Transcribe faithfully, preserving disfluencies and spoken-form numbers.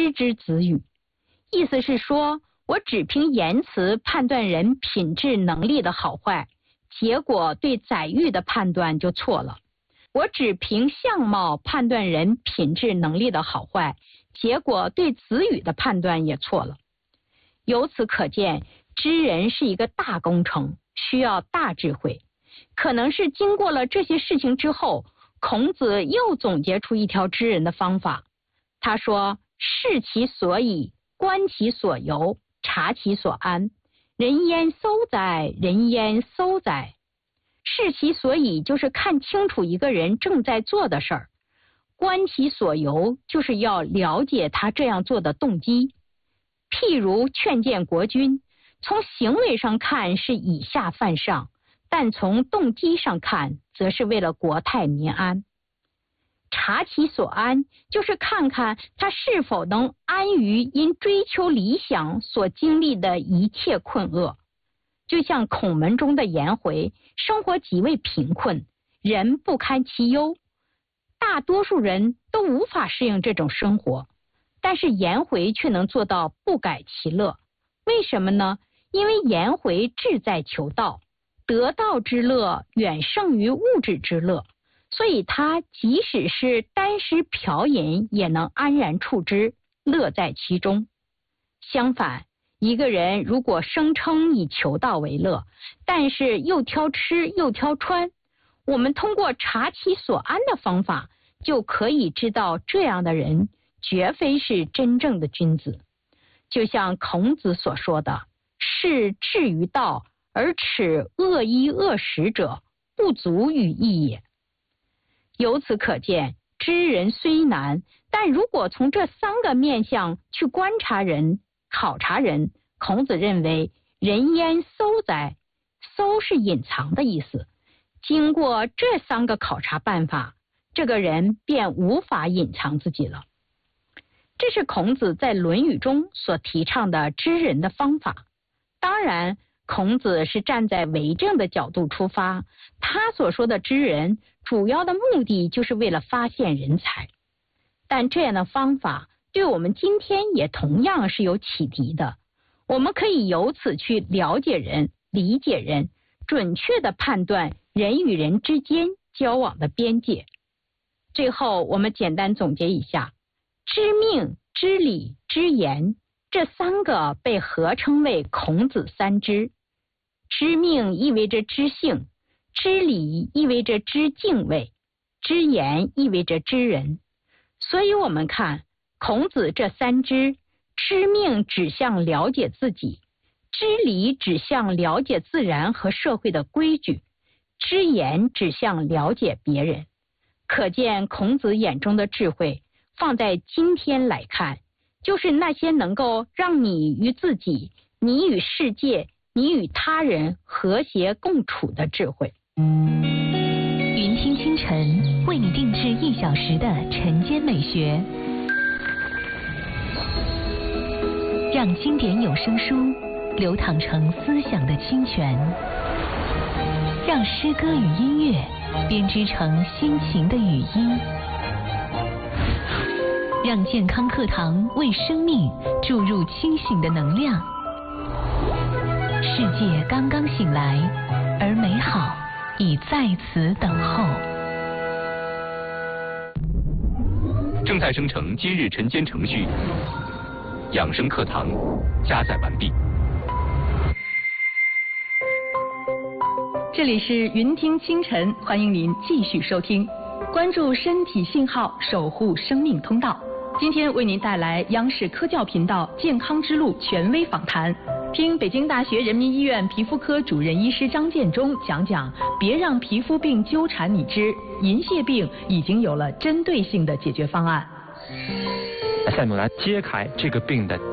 失之子语。意思是说，我只凭言辞判断人品质能力的好坏，结果对宰予的判断就错了。我只凭相貌判断人品质能力的好坏，结果对子语的判断也错了。由此可见，知人是一个大工程，需要大智慧。可能是经过了这些事情之后，孔子又总结出一条知人的方法。他说：视其所以，观其所由，察其所安。人焉廋哉？人焉廋哉？视其所以就是看清楚一个人正在做的事儿，观其所由就是要了解他这样做的动机。譬如劝谏国君，从行为上看是以下犯上，但从动机上看则是为了国泰民安。察其所安就是看看他是否能安于因追求理想所经历的一切困厄。就像孔门中的颜回，生活极为贫困，人不堪其忧，大多数人都无法适应这种生活，但是颜回却能做到不改其乐。为什么呢？因为颜回志在求道，得道之乐远胜于物质之乐，所以他即使是单食瓢饮也能安然处之，乐在其中。相反，一个人如果声称以求道为乐，但是又挑吃又挑穿，我们通过察其所安的方法，就可以知道这样的人绝非是真正的君子。就像孔子所说的：是志于道而耻恶衣恶食者，不足与义也。由此可见，知人虽难，但如果从这三个面向去观察人、考察人，孔子认为人焉廋哉？廋是隐藏的意思。经过这三个考察办法，这个人便无法隐藏自己了。这是孔子在《论语》中所提倡的知人的方法。当然，孔子是站在为政的角度出发，他所说的知人，主要的目的就是为了发现人才。但这样的方法对我们今天也同样是有启迪的。我们可以由此去了解人、理解人，准确地判断人与人之间交往的边界。最后，我们简单总结一下：知命、知礼、知言，这三个被合称为孔子三知。知命意味着知性，知礼意味着知敬畏，知言意味着知人。所以我们看孔子这三知，知命指向了解自己，知礼指向了解自然和社会的规矩，知言指向了解别人。可见孔子眼中的智慧，放在今天来看，就是那些能够让你与自己、你与世界、你与他人和谐共处的智慧。 云听清晨为你定制一小时的晨间美学，让经典有声书流淌成思想的清泉，让诗歌与音乐编织成心情的语音，让健康课堂为生命注入清醒的能量。世界刚刚醒来，而美好已在此等候。 正在生成今日晨间程序，养生课堂加载完毕。 这里是云听清晨，欢迎您继续收听，关注身体信号，守护生命通道。今天为您带来央视科教频道健康之路权威访谈，听北京大学人民医院皮肤科主任医师张建中讲讲，别让皮肤病纠缠你之银屑病已经有了针对性的解决方案。 下面我来揭开这个病的